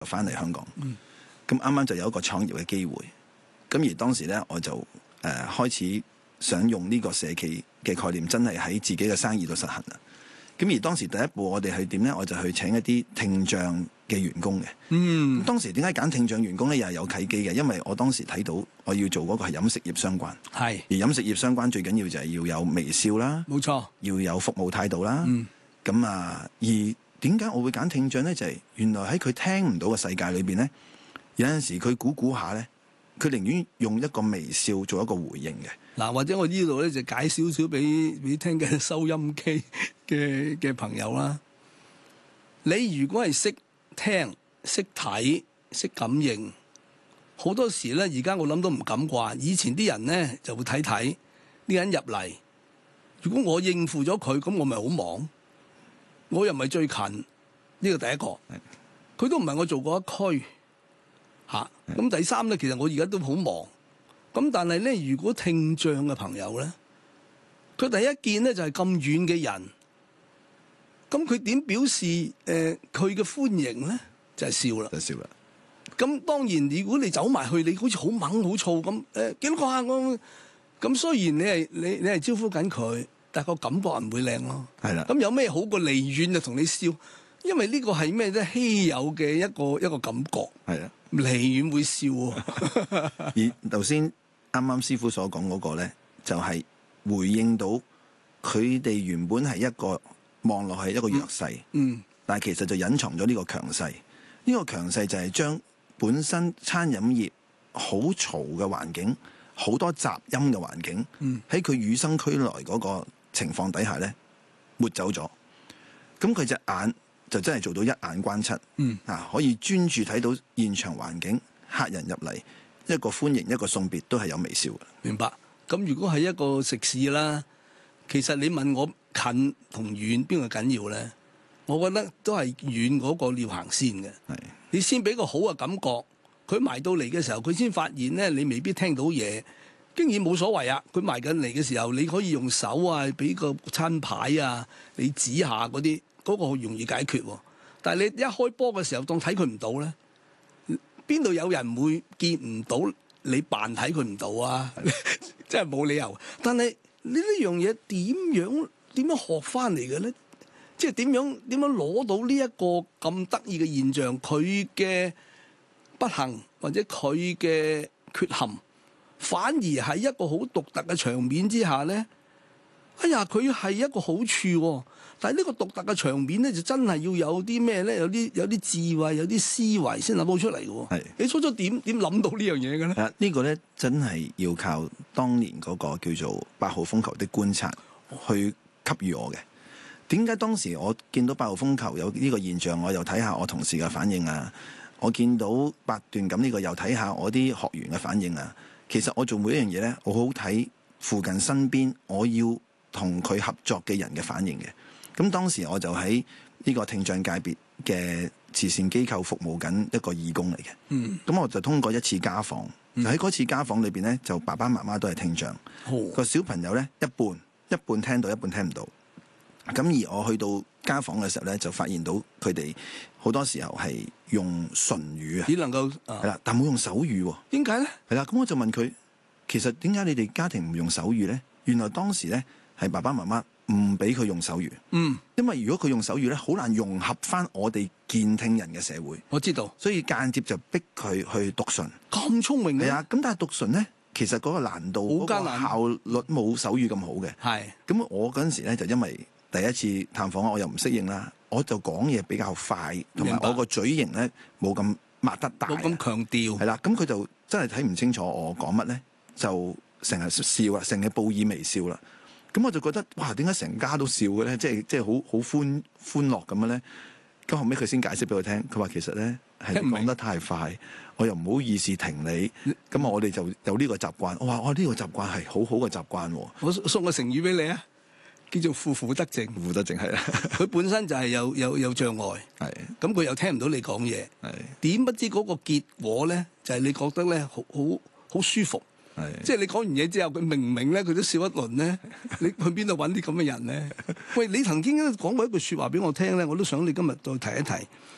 翻嚟香港。咁啱啱就有一個創業嘅機會。咁而當時咧，我就開始想用呢個社企嘅概念，真係喺自己嘅生意度實行啦。咁而當時第一步我哋去點咧？我就去請一啲聽障嘅員工嘅。當時點解揀聽障員工咧？又係有契機嘅，因為我當時睇到我要做嗰個係飲食業相關。而飲食業相關最緊要就係要有微笑啦，冇錯，要有服務態度啦。咁而點解我會揀聽障咧？就係原來喺佢聽唔到嘅世界裏邊咧，有陣時佢估下咧，佢寧願用一個微笑做一個回應嘅。 嗱，或者我呢度咧就解少少俾聽嘅收音機嘅朋友啦。你如果係識聽、識睇、識感應，好多時咧，而家我諗都唔敢啩。以前啲人咧就會睇呢個人入嚟。如果我應付咗佢，咁我咪好忙。我又唔係最近，呢個第一個。佢都唔係我做過一區嚇。咁第三咧，其實我而家都好忙。咁但係咧，如果聽障嘅朋友咧，佢第一見咧就係咁遠嘅人，咁佢點表示佢嘅歡迎咧？就係笑啦，就笑啦。咁當然，如果你走埋去，你好似好猛好燥咁，幾多個啊？咁雖然你係招呼緊佢，但係個感覺唔會靚咯。係啦。咁有咩好過離遠就同你笑？因為呢個係咩咧？稀有嘅一個感覺。係啦。離遠會笑喎。 而頭先啱啱師傅所講嗰個咧，就係回應到佢哋原本係一個望落去一個弱勢，但係其實就隱藏咗呢個強勢。呢個強勢就係將本身餐飲業好嘈嘅環境、好多雜音嘅環境，喺佢與生俱來嗰個情況底下咧，抹走咗。咁佢隻眼就真係做到一眼關七，可以專注睇到現場環境，客人入嚟一個歡迎一個送別都係有微笑嘅。 明白。咁如果係一個食肆啦，其實你問我近同遠邊個緊要咧？我覺得都係遠嗰個要行先嘅。你先俾個好嘅感覺，佢埋到嚟嘅時候，佢先發現咧，你未必聽到嘢，經已冇所謂啊。佢埋緊嚟嘅時候，你可以用手啊，俾個餐牌啊，你指下嗰啲，嗰個好容易解決喎。但係你一開波嘅時候，當睇佢唔到咧，邊度有人會見唔到你扮睇佢唔到啊？真係冇理由。但係你呢樣嘢點樣學翻嚟嘅咧？即係點樣攞到呢一個咁得意嘅現象？佢嘅不幸或者佢嘅缺陷，反而係一個好獨特嘅場面之下咧。哎呀，佢係一個好處喎。但係呢個獨特嘅場面咧，就真係要有啲咩咧？有啲智慧，有啲思維先諗到出嚟嘅喎。係你初初點諗到呢樣嘢嘅咧？ 呢個咧真係要靠當年嗰個叫做8號風球的觀察去給予我嘅。點解當時我見到8號風球有呢個現象，我又睇下我同事嘅反應啊，我見到8段咁呢個又睇下我啲學員嘅反應啊。其實我做每一樣嘢咧，我好睇附近身邊我要同佢合作嘅人嘅反應嘅。咁當時我就喺呢個聽障界別嘅慈善機構服務緊一個義工嚟嘅。咁我就通過一次家訪，喺嗰次家訪裏邊咧，就爸爸媽媽都係聽障，個小朋友咧一半聽到，一半聽唔到。咁而我去到家訪嘅時候咧，就發現到佢哋好多時候係用唇語啊， 只能夠係啦，但冇用手語喎。 點解咧？ 係啦，咁我就問佢，其實點解你哋家庭唔用手語咧？原來當時咧係爸爸媽媽唔俾佢用手語。因為如果佢用手語咧，好難融合翻我哋健聽人嘅社會。 我知道， 所以間接就逼佢去讀唇。 咁聰明嘅？ 係啊，咁但係讀唇咧，其實嗰個難度、好艱難，效率冇手語咁好嘅。係。咁我嗰陣時咧就因為第一次探訪我又唔適應啦，我就講嘢比較快，同埋我個嘴型咧冇咁擘得大，冇咁強調。係啦，咁佢就真係睇唔清楚我講乜咧，就成日笑啦，成日報以微笑啦。咁我就覺得哇，點解成家都笑嘅咧？即係好歡樂咁樣咧。咁後尾佢先解釋俾我聽，佢話其實咧係講得太快，我又唔好意思停你。咁我哋就有呢個習慣。我話呢個習慣係好好嘅習慣。 我送個成語俾你啊！叫做負負得正， 負得正係啦。 佢本身就係有障礙，係咁佢又聽唔到你講嘢，係點不知嗰個結果咧，就係你覺得咧好舒服，係即係你講完嘢之後，佢明咧佢都笑一輪咧，你去邊度揾啲咁嘅人咧？喂，你曾經講過一句説話俾我聽咧，我都想你今日再提一提。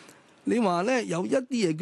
你話咧有一啲嘢